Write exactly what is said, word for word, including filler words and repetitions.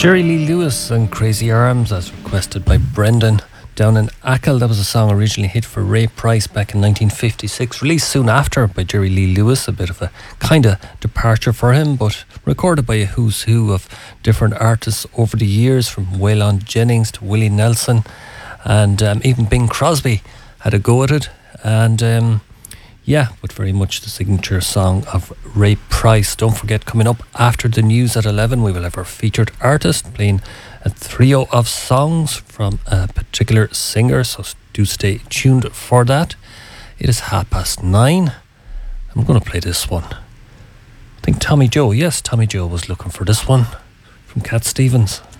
Jerry Lee Lewis and Crazy Arms, as requested by Brendan down in Achill. That was a song originally hit for Ray Price back in nineteen fifty-six, released soon after by Jerry Lee Lewis. A bit of a kind of departure for him, but recorded by a who's who of different artists over the years, from Waylon Jennings to Willie Nelson, and um, even Bing Crosby had a go at it. And um, yeah, but very much the signature song of Ray Price. Don't forget, coming up after the news at eleven, we will have our featured artist playing a trio of songs from a particular singer, so do stay tuned for that. It is half past nine. I'm going to play this one. I think Tommy Joe, yes, Tommy Joe was looking for this one from Cat Stevens.